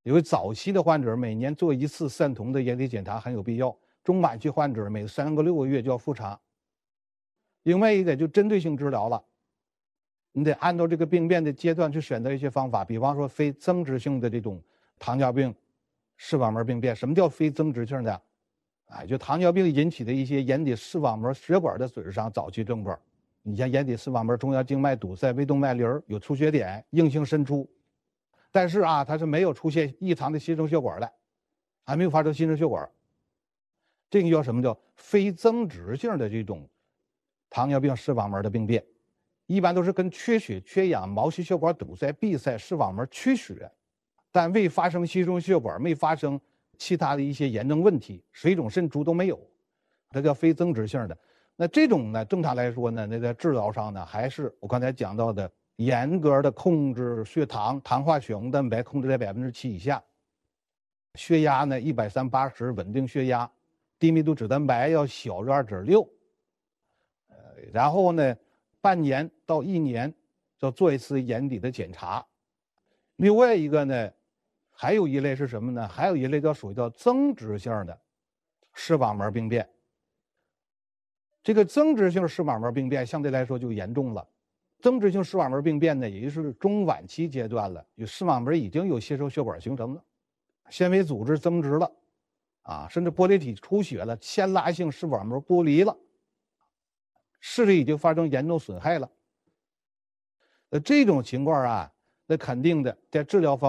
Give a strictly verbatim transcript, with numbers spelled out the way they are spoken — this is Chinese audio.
因为早期的患者每年做一次三酮的眼底检查很有必要，中晚期患者每三个六个月就要复查。另外一个就针对性治疗了，你得按照这个病变的阶段去选择一些方法，比方说非增殖性的这种糖尿病视网膜病变。什么叫非增殖性的？哎，就糖尿病引起的一些眼底视网膜血管的损伤，早期症状。你像眼底视网膜中央静脉堵塞、微动脉瘤有出血点、硬性渗出，但是啊，它是没有出现异常的新生血管的，还没有发生新生血管。这个叫什么叫非增殖性的这种糖尿病视网膜的病变，一般都是跟缺血、缺氧、毛细血管堵塞、闭塞、视网膜缺血，但未发生新生血管，没发生其他的一些炎症问题，水肿渗出都没有，这叫非增殖性的。那这种呢，正常来说呢，那在治疗上呢，还是我刚才讲到的，严格的控制血糖、糖化血红蛋白控制在百分之七以下，血压呢一百三八十稳定血压，低密度脂蛋白要小于二点六，呃，然后呢，半年到一年要做一次眼底的检查。另外一个呢，还有一类是什么呢？还有一类叫属于叫增殖性的视网膜病变。这个增殖性视网膜病变相对来说就严重了。增殖性视网膜病变呢，也就是中晚期阶段了，有视网膜已经有新生血管形成了，纤维组织增殖了，啊，甚至玻璃体出血了，牵拉性视网膜剥离了，视力已经发生严重损害了。呃，这种情况啊，那肯定的在治疗方面。